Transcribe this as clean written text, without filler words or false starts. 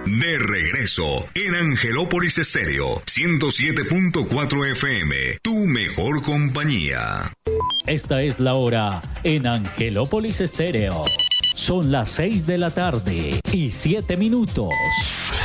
De regreso en Angelópolis Estéreo 107.4 FM, tu mejor compañía. Esta es la hora en Angelópolis Estéreo. Son las 6 de la tarde y 7 minutos.